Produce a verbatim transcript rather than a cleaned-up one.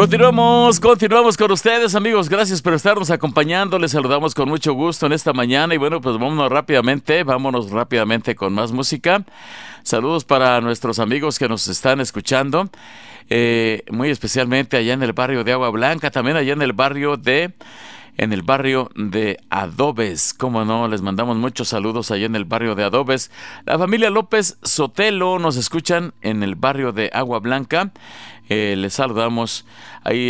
Continuamos, continuamos con ustedes, amigos. Gracias por estarnos acompañando. Les saludamos con mucho gusto en esta mañana. Y bueno, pues vámonos rápidamente, vámonos rápidamente con más música. Saludos para nuestros amigos que nos están escuchando, eh, muy especialmente allá en el barrio de Agua Blanca, también allá en el barrio de... En el barrio de Adobes, cómo no, les mandamos muchos saludos allá en el barrio de Adobes. La familia López Sotelo nos escuchan en el barrio de Agua Blanca. Eh, les saludamos ahí